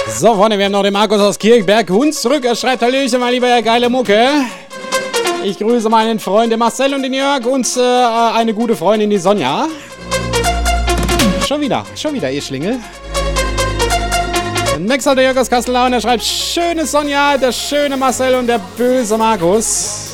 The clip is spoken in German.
So, Freunde, wir haben noch den Markus aus Kirchberg. Hund zurück, er schreibt: Hallöchen, mein lieber Herr geile Mucke. Ich grüße meinen Freund den Marcel und den Jörg und eine gute Freundin, die Sonja. Schon wieder, ihr Schlingel. Max hat der Jörg aus Kastelau und er schreibt: schöne Sonja, der schöne Marcel und der böse Markus.